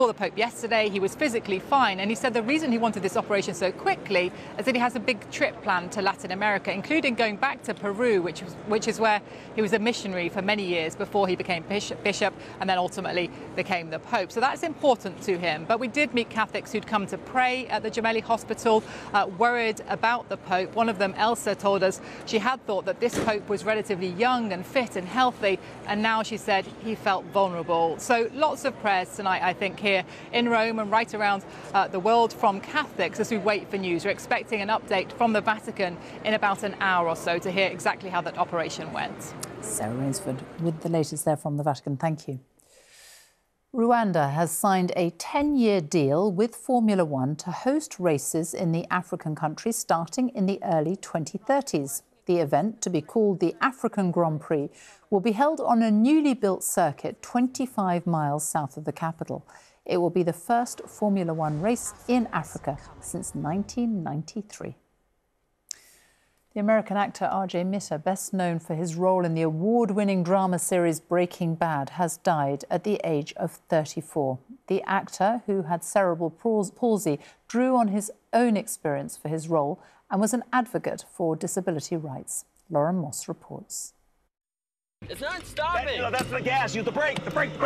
The Pope yesterday. He was physically fine, and he said the reason he wanted this operation so quickly is that he has a big trip planned to Latin America, including going back to Peru, which is where he was a missionary for many years before he became bishop and then ultimately became the Pope. So that's important to him. But we did meet Catholics who'd come to pray at the Gemelli Hospital, worried about the Pope. One of them, Elsa, told us she had thought that this Pope was relatively young and fit and healthy, and now she said he felt vulnerable. So lots of prayers tonight, I think, here in Rome and right around the world from Catholics as we wait for news. We're expecting an update from the Vatican in about an hour or so to hear exactly how that operation went. Sarah Rainsford with the latest there from the Vatican. Thank you. Rwanda has signed a 10-year deal with Formula One to host races in the African country starting in the early 2030s. The event, to be called the African Grand Prix, will be held on a newly built circuit 25 miles south of the capital. It will be the first Formula One race in Africa since 1993. The American actor R.J. Mitter, best known for his role in the award-winning drama series Breaking Bad, has died at the age of 34. The actor, who had cerebral palsy, drew on his own experience for his role and was an advocate for disability rights. Lauren Moss reports. It's not stopping! That's the gas. Use the brake. The brake.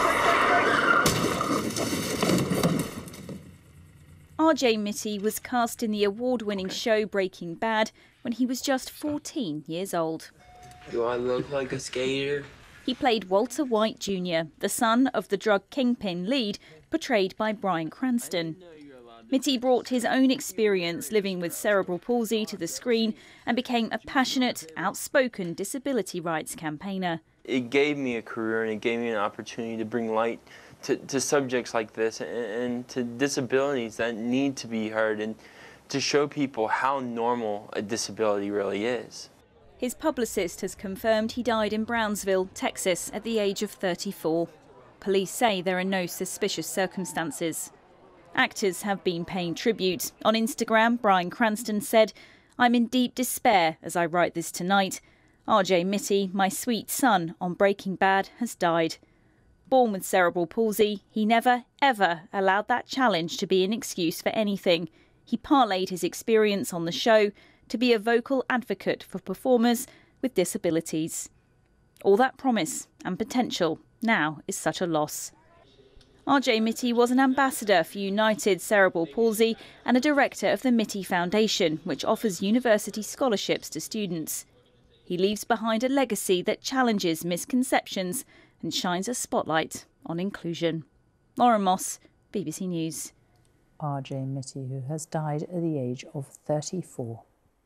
R.J. Mitte was cast in the award-winning show Breaking Bad when he was just 14 years old. Do I look like a skater? He played Walter White Jr., the son of the drug kingpin lead, portrayed by Bryan Cranston. Mitte brought his own experience living with cerebral palsy to the screen and became a passionate, outspoken disability rights campaigner. It gave me a career and it gave me an opportunity to bring light to subjects like this and to disabilities that need to be heard and to show people how normal a disability really is. His publicist has confirmed he died in Brownsville, Texas, at the age of 34. Police say there are no suspicious circumstances. Actors have been paying tribute. On Instagram, Bryan Cranston said, "I'm in deep despair as I write this tonight. R.J. Mitte, my sweet son on Breaking Bad, has died. Born with cerebral palsy, he never, ever allowed that challenge to be an excuse for anything. He parlayed his experience on the show to be a vocal advocate for performers with disabilities. All that promise and potential now is such a loss." R.J. Mitte was an ambassador for United Cerebral Palsy and a director of the Mitte Foundation, which offers university scholarships to students. He leaves behind a legacy that challenges misconceptions and shines a spotlight on inclusion. Lauren Moss, BBC News. R.J. Mitte, who has died at the age of 34.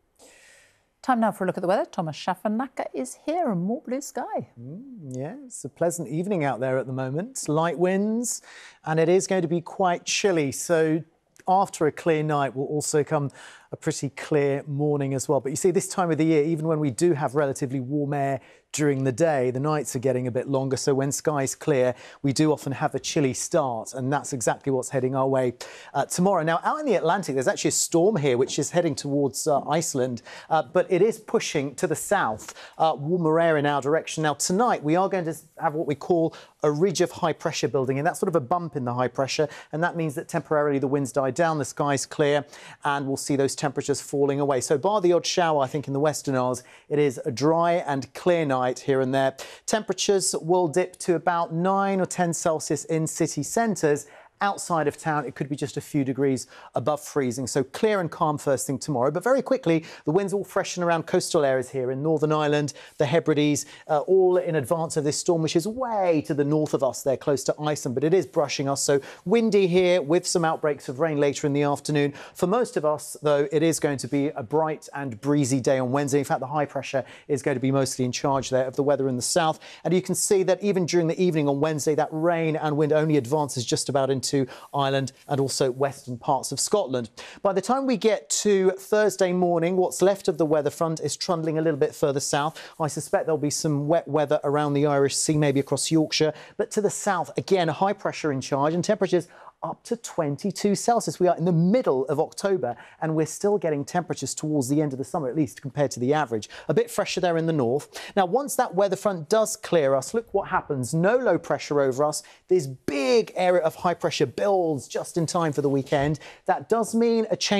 Time now for a look at the weather. Thomas Schaffernacker is here and more blue sky. Yeah, it's a pleasant evening out there at the moment. Light winds, and it is going to be quite chilly. So after a clear night will also come a pretty clear morning as well. But you see, this time of the year, even when we do have relatively warm air during the day, the nights are getting a bit longer. So when skies clear, we do often have a chilly start, and that's exactly what's heading our way tomorrow. Now, out in the Atlantic, there's actually a storm here which is heading towards Iceland, but it is pushing to the south, warmer air in our direction. Now, tonight, we are going to have what we call a ridge of high pressure building, and that's sort of a bump in the high pressure, and that means that temporarily the winds die down, the sky's clear, and we'll see those temperatures falling away. So bar the odd shower, I think, in the Western Isles, it is a dry and clear night here and there. Temperatures will dip to about 9 or 10 Celsius in city centres. Outside of town, it could be just a few degrees above freezing. So clear and calm first thing tomorrow. But very quickly, the winds will freshen around coastal areas here in Northern Ireland, the Hebrides, all in advance of this storm, which is way to the north of us there, close to Iceland. But it is brushing us. So windy here with some outbreaks of rain later in the afternoon. For most of us, though, it is going to be a bright and breezy day on Wednesday. In fact, the high pressure is going to be mostly in charge there of the weather in the south. And you can see that even during the evening on Wednesday, that rain and wind only advances just about into Ireland and also western parts of Scotland. By the time we get to Thursday morning, what's left of the weather front is trundling a little bit further south. I suspect there'll be some wet weather around the Irish Sea, maybe across Yorkshire. But to the south, again, high pressure in charge, and temperatures up to 22 Celsius. We are in the middle of October and we're still getting temperatures towards the end of the summer, at least compared to the average. A bit fresher there in the north. Now, once that weather front does clear us, look what happens. No low pressure over us. This big area of high pressure builds just in time for the weekend. That does mean a change